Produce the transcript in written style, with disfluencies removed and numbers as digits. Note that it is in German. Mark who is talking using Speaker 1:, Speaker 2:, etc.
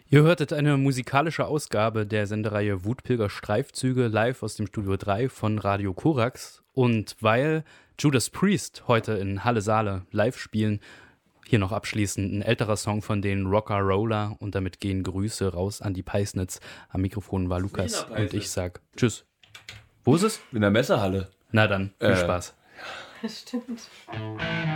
Speaker 1: Ihr hörtet eine musikalische Ausgabe der Sendereihe Wutpilger Streifzüge live aus dem Studio 3 von Radio Korax. Und weil Judas Priest heute in Halle Saale live spielen, hier noch abschließend ein älterer Song von den Rocker Roller. Und damit gehen Grüße raus an die Peisnitz. Am Mikrofon war Lukas und ich sag Tschüss. Wo ist es?
Speaker 2: In der Messehalle.
Speaker 1: Na dann, viel Spaß.
Speaker 3: Stimmt.